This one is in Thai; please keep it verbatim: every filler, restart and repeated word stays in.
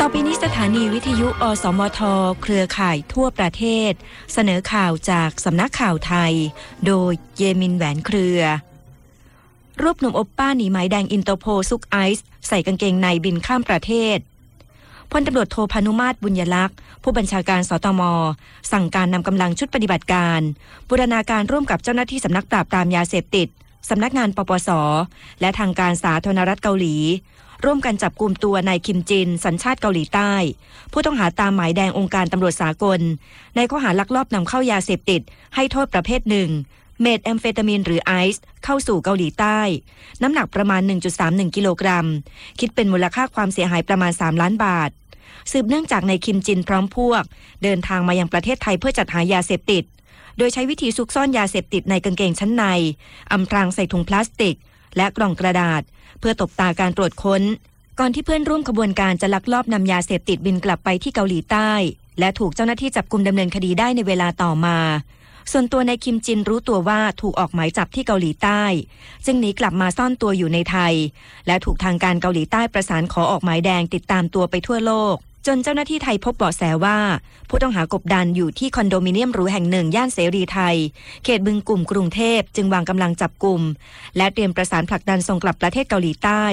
ต่อไปนี้สถานีวิทยุอสมทเครือข่ายทั่วประเทศเสนอข่าวจากสำนักข่าวไทยโดยเยมินแหวนเครือรูปหนุ่มโอปป้าหนีหมายแดงอินเตอร์โพลซุกไอซ์ใส่กางเกงในบินข้ามประเทศพลตำรวจโทพานุมาตรบุญยลักษณ์ผู้บัญชาการสตม.สั่งการนำกำลังชุดปฏิบัติการบูรณาการร่วมกับเจ้าหน้าที่สำนักปราบปรามยาเสพติดสำนักงานปปส.และทางการสาธารณรัฐเกาหลีร่วมกันจับกุมตัวนายคิมจินสัญชาติเกาหลีใต้ผู้ต้องหาตามหมายแดงองค์การตำรวจสากลในข้อหาลักลอบนำเข้ายาเสพติดให้โทษประเภทหนึ่งเมทแอมเฟตามีนหรือไอซ์เข้าสู่เกาหลีใต้น้ำหนักประมาณ หนึ่งจุดสามหนึ่ง กิโลกรัมคิดเป็นมูลค่าความเสียหายประมาณสามล้านบาทสืบเนื่องจากนายคิมจินพร้อมพวกเดินทางมายังประเทศไทยเพื่อจัดหายาเสพติดโดยใช้วิธีซุกซ่อนยาเสพติดในกางเกงชั้นในอำพรางใส่ถุงพลาสติกและกล่องกระดาษเพื่อตบตาการตรวจค้นก่อนที่เพื่อนร่วมขบวนการจะลักลอบนำยาเสพติดบินกลับไปที่เกาหลีใต้และถูกเจ้าหน้าที่จับกุมดำเนินคดีได้ในเวลาต่อมาส่วนตัวนายคิมจินรู้ตัวว่าถูกออกหมายจับที่เกาหลีใต้จึงหนีกลับมาซ่อนตัวอยู่ในไทยและถูกทางการเกาหลีใต้ประสานขอออกหมายแดงติดตามตัวไปทั่วโลกจนเจ้าหน้าที่ไทยพบเบาะแสว่าผู้ต้องหากบดานอยู่ที่คอนโดมิเนียมหรูแห่งหนึ่งย่านเสรีไทยเขตบึงกุ่มกรุงเทพจึงวางกำลังจับกุมและเตรียมประสานผลักดันส่งกลับประเทศเกาหลีใต้